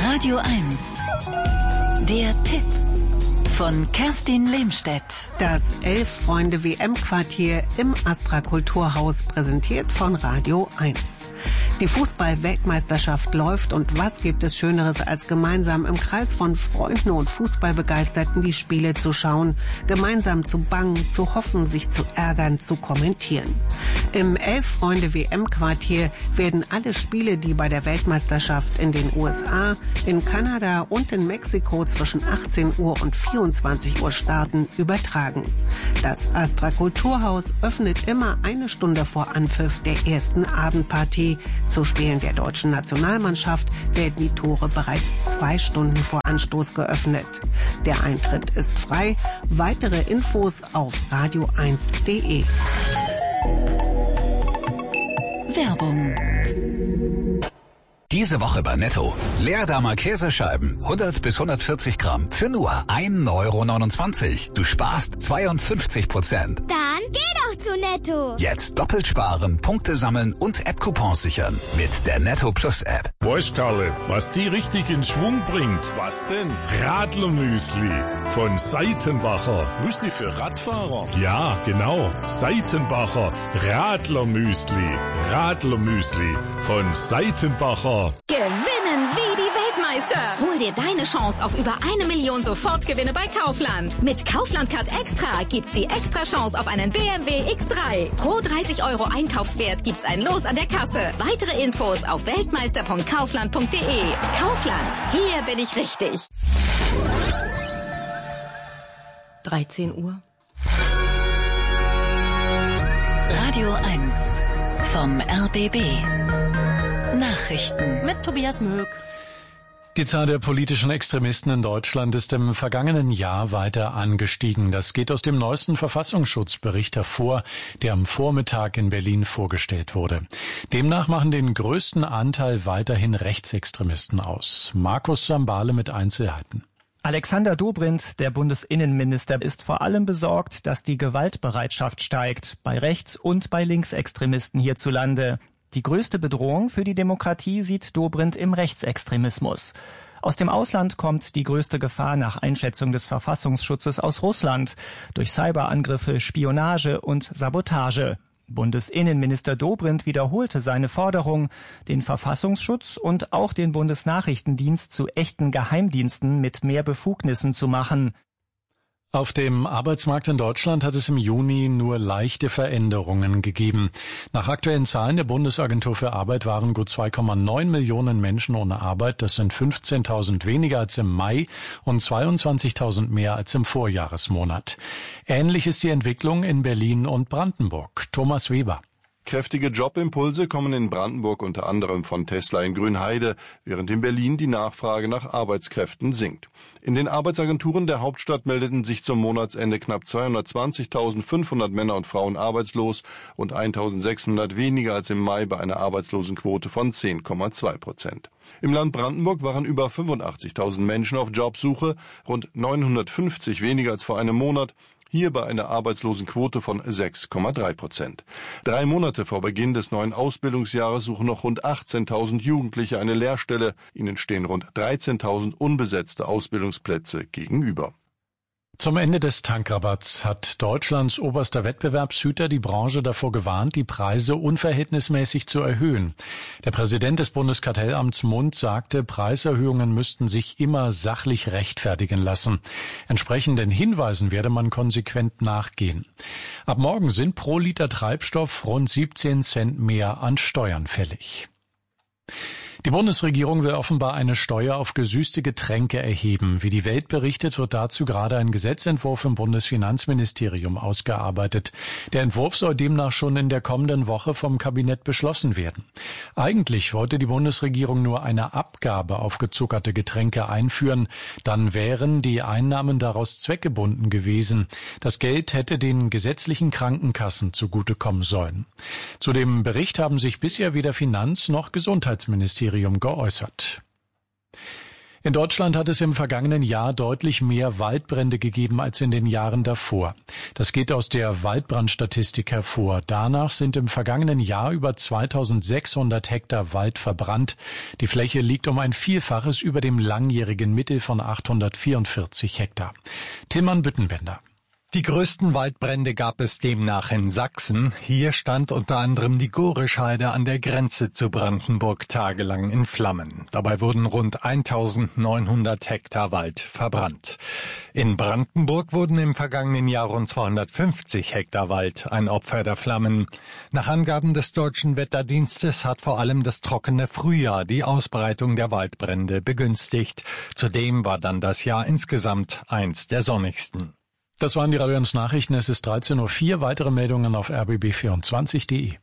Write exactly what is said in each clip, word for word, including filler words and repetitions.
Radio eins. Der Tipp von Kerstin Lehmstedt. Das Elf-Freunde-W M-Quartier im Astra Kulturhaus, präsentiert von Radio eins. Die Fußball-Weltmeisterschaft läuft und was gibt es Schöneres, als gemeinsam im Kreis von Freunden und Fußballbegeisterten die Spiele zu schauen, gemeinsam zu bangen, zu hoffen, sich zu ärgern, zu kommentieren. Im Elf-Freunde-W M-Quartier werden alle Spiele, die bei der Weltmeisterschaft in den U S A, in Kanada und in Mexiko zwischen achtzehn Uhr und vierundzwanzig Uhr starten, übertragen. Das Astra Kulturhaus öffnet immer eine Stunde vor Anpfiff der ersten Abendpartie. Zu Spielen der deutschen Nationalmannschaft werden die Tore bereits zwei Stunden vor Anstoß geöffnet. Der Eintritt ist frei. Weitere Infos auf radio eins punkt de. Werbung. Diese Woche bei Netto. Leerdammer Käsescheiben, hundert bis hundertvierzig Gramm, für nur ein Euro neunundzwanzig. Du sparst zweiundfünfzig Prozent. Dann geh doch zu Netto. Jetzt doppelt sparen, Punkte sammeln und App-Coupons sichern mit der Netto Plus App. Weißt Karle, was die richtig in Schwung bringt? Was denn? Radlermüsli von Seitenbacher. Müsli für Radfahrer? Ja, genau. Seitenbacher Radlermüsli. Radlermüsli von Seitenbacher. Gewinnen wie die Weltmeister. Hol dir deine Chance auf über eine Million Sofortgewinne bei Kaufland. Mit Kaufland Card Extra gibt's die extra Chance auf einen B M W X drei. Pro dreißig Euro Einkaufswert gibt's ein Los an der Kasse. Weitere Infos auf weltmeister punkt kaufland punkt de. Kaufland, hier bin ich richtig. dreizehn Uhr. Radio eins vom R B B. Nachrichten Mit Tobias Möck. Die Zahl der politischen Extremisten in Deutschland ist im vergangenen Jahr weiter angestiegen. Das geht aus dem neuesten Verfassungsschutzbericht hervor, der am Vormittag in Berlin vorgestellt wurde. Demnach machen den größten Anteil weiterhin Rechtsextremisten aus. Markus Sambale mit Einzelheiten. Alexander Dobrindt, der Bundesinnenminister, ist vor allem besorgt, dass die Gewaltbereitschaft steigt, bei Rechts- und bei Linksextremisten hierzulande. Die größte Bedrohung für die Demokratie sieht Dobrindt im Rechtsextremismus. Aus dem Ausland kommt die größte Gefahr nach Einschätzung des Verfassungsschutzes aus Russland durch Cyberangriffe, Spionage und Sabotage. Bundesinnenminister Dobrindt wiederholte seine Forderung, den Verfassungsschutz und auch den Bundesnachrichtendienst zu echten Geheimdiensten mit mehr Befugnissen zu machen. Auf dem Arbeitsmarkt in Deutschland hat es im Juni nur leichte Veränderungen gegeben. Nach aktuellen Zahlen der Bundesagentur für Arbeit waren gut zwei Komma neun Millionen Menschen ohne Arbeit. Das sind fünfzehntausend weniger als im Mai und zweiundzwanzigtausend mehr als im Vorjahresmonat. Ähnlich ist die Entwicklung in Berlin und Brandenburg. Thomas Weber. Kräftige Jobimpulse kommen in Brandenburg unter anderem von Tesla in Grünheide, während in Berlin die Nachfrage nach Arbeitskräften sinkt. In den Arbeitsagenturen der Hauptstadt meldeten sich zum Monatsende knapp zweihundertzwanzigtausendfünfhundert Männer und Frauen arbeitslos und eintausendsechshundert weniger als im Mai bei einer Arbeitslosenquote von zehn Komma zwei Prozent. Im Land Brandenburg waren über fünfundachtzigtausend Menschen auf Jobsuche, rund neunhundertfünfzig weniger als vor einem Monat. Hier bei einer Arbeitslosenquote von sechs Komma drei Prozent. Drei Monate vor Beginn des neuen Ausbildungsjahres suchen noch rund achtzehntausend Jugendliche eine Lehrstelle. Ihnen stehen rund dreizehntausend unbesetzte Ausbildungsplätze gegenüber. Zum Ende des Tankrabatts hat Deutschlands oberster Wettbewerbshüter die Branche davor gewarnt, die Preise unverhältnismäßig zu erhöhen. Der Präsident des Bundeskartellamts Mund sagte, Preiserhöhungen müssten sich immer sachlich rechtfertigen lassen. Entsprechenden Hinweisen werde man konsequent nachgehen. Ab morgen sind pro Liter Treibstoff rund siebzehn Cent mehr an Steuern fällig. Die Bundesregierung will offenbar eine Steuer auf gesüßte Getränke erheben. Wie die Welt berichtet, wird dazu gerade ein Gesetzentwurf im Bundesfinanzministerium ausgearbeitet. Der Entwurf soll demnach schon in der kommenden Woche vom Kabinett beschlossen werden. Eigentlich wollte die Bundesregierung nur eine Abgabe auf gezuckerte Getränke einführen. Dann wären die Einnahmen daraus zweckgebunden gewesen. Das Geld hätte den gesetzlichen Krankenkassen zugutekommen sollen. Zu dem Bericht haben sich bisher weder Finanz- noch Gesundheitsministerium geäußert. In Deutschland hat es im vergangenen Jahr deutlich mehr Waldbrände gegeben als in den Jahren davor. Das geht aus der Waldbrandstatistik hervor. Danach sind im vergangenen Jahr über zweitausendsechshundert Hektar Wald verbrannt. Die Fläche liegt um ein Vielfaches über dem langjährigen Mittel von achthundertvierundvierzig Hektar. Tilman Büttenbender. Die größten Waldbrände gab es demnach in Sachsen. Hier stand unter anderem die Gorischheide an der Grenze zu Brandenburg tagelang in Flammen. Dabei wurden rund eintausendneunhundert Hektar Wald verbrannt. In Brandenburg wurden im vergangenen Jahr rund zweihundertfünfzig Hektar Wald ein Opfer der Flammen. Nach Angaben des Deutschen Wetterdienstes hat vor allem das trockene Frühjahr die Ausbreitung der Waldbrände begünstigt. Zudem war dann das Jahr insgesamt eins der sonnigsten. Das waren die Radio eins Nachrichten. Es ist dreizehn Uhr vier. Weitere Meldungen auf r b b vierundzwanzig punkt de.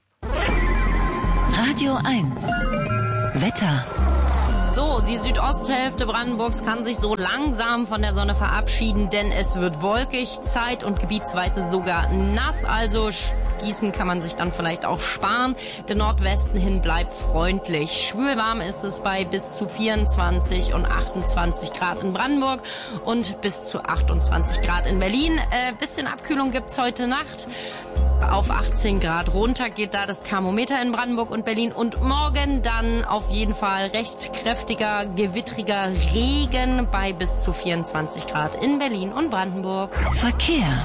Radio eins. Wetter. So, die Südosthälfte Brandenburgs kann sich so langsam von der Sonne verabschieden, denn es wird wolkig, zeit- und gebietsweise sogar nass, also Gießen kann man sich dann vielleicht auch sparen. Der Nordwesten hin bleibt freundlich. Schwülwarm ist es bei bis zu vierundzwanzig und achtundzwanzig Grad in Brandenburg und bis zu achtundzwanzig Grad in Berlin. Äh, bisschen Abkühlung gibt's heute Nacht. Auf achtzehn Grad runter geht da das Thermometer in Brandenburg und Berlin. Und morgen dann auf jeden Fall recht kräftiger, gewittriger Regen bei bis zu vierundzwanzig Grad in Berlin und Brandenburg. Verkehr.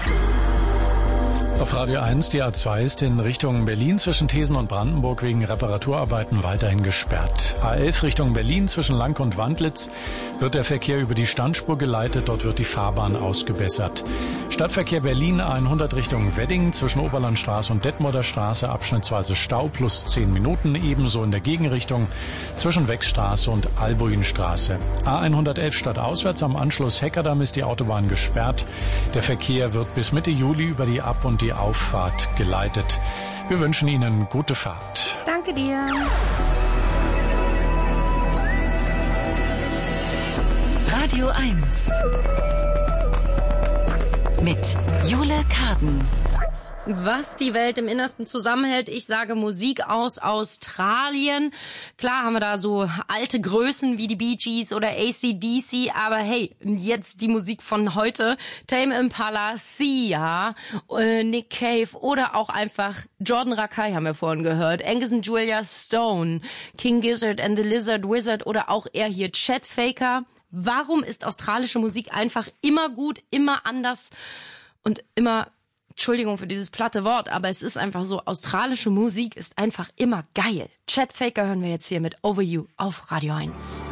Auf Radio eins, die A zwei ist in Richtung Berlin zwischen Thesen und Brandenburg wegen Reparaturarbeiten weiterhin gesperrt. A elf Richtung Berlin zwischen Lank und Wandlitz wird der Verkehr über die Standspur geleitet, dort wird die Fahrbahn ausgebessert. Stadtverkehr Berlin A hundert Richtung Wedding zwischen Oberlandstraße und Detmolder Straße abschnittsweise Stau plus zehn Minuten, ebenso in der Gegenrichtung zwischen Wechstraße und Albuinstraße. A hundertelf stadtauswärts am Anschluss Heckerdamm ist die Autobahn gesperrt. Der Verkehr wird bis Mitte Juli über die Ab- und die Auffahrt geleitet. Wir wünschen Ihnen gute Fahrt. Danke dir. Radio eins. Mit Jule Karden. Was die Welt im Innersten zusammenhält, ich sage Musik aus Australien. Klar haben wir da so alte Größen wie die Bee Gees oder A C D C, aber hey, jetzt die Musik von heute. Tame Impala, Sia, äh, Nick Cave oder auch einfach Jordan Rakei haben wir vorhin gehört, Angus und Julia Stone, King Gizzard and the Lizard Wizard oder auch er hier, Chet Faker. Warum ist australische Musik einfach immer gut, immer anders und immer... Entschuldigung für dieses platte Wort, aber es ist einfach so, australische Musik ist einfach immer geil. Chet Faker hören wir jetzt hier mit Over You auf Radio eins.